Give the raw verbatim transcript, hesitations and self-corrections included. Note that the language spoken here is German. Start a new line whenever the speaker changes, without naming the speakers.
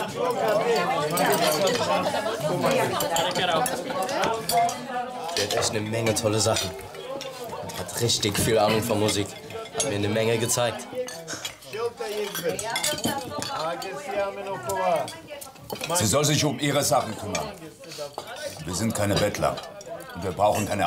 Der hat echt eine Menge tolle Sachen. Hat richtig viel Ahnung von Musik. Hat mir eine Menge gezeigt.
Sie soll sich um ihre Sachen kümmern. Wir sind keine Bettler. Und wir brauchen keine